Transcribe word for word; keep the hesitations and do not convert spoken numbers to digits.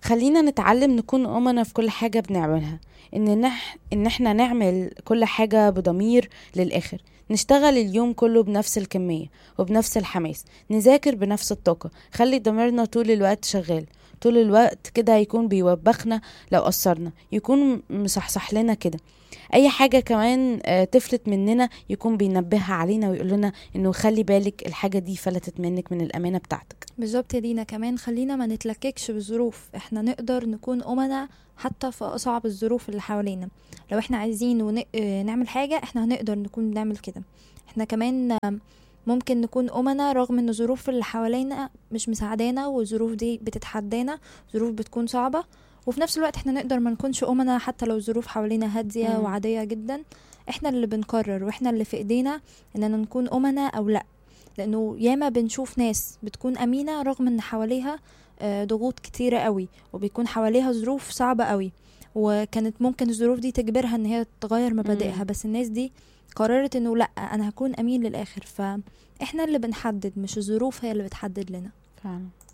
خلينا نتعلم نكون أمنا في كل حاجة بنعملها، إن, نح... إن احنا نعمل كل حاجة بضمير للآخر، نشتغل اليوم كله بنفس الكمية وبنفس الحماس، نذاكر بنفس الطاقة. خلي ضميرنا طول الوقت شغال، طول الوقت كده هيكون بيوبخنا لو قصرنا، يكون مصحصح لنا كده اي حاجة كمان آه، تفلت مننا، يكون بينبهها علينا ويقول لنا انه خلي بالك الحاجة دي فلتت منك من الامانة بتاعتك. بالظبط يا دينا، كمان خلينا ما نتلككش بالظروف، احنا نقدر نكون أمنا حتى في أصعب الظروف اللي حوالينا. لو احنا عايزين ون... آه، نعمل حاجة احنا هنقدر نكون بنعمل كده. احنا كمان آم، ممكن نكون أمنا رغم ان الظروف اللي حوالينا مش مساعدانا، والظروف دي بتتحدانا، ظروف بتكون صعبة. وفي نفس الوقت احنا نقدر ما نكونش أمنا حتى لو الظروف حوالينا هادية مم. وعادية جدا. احنا اللي بنقرر، واحنا اللي في ايدينا اننا نكون أمنا او لا. لانه ياما بنشوف ناس بتكون امينة رغم ان حواليها آه، ضغوط كتيرة قوي، وبيكون حواليها ظروف صعبة قوي، وكانت ممكن الظروف دي تجبرها ان هي تغير مبادئها، مم. بس الناس دي قررت انه لا، انا هكون امين للاخر. فاحنا اللي بنحدد، مش الظروف هي اللي بتحدد لنا. فعلا.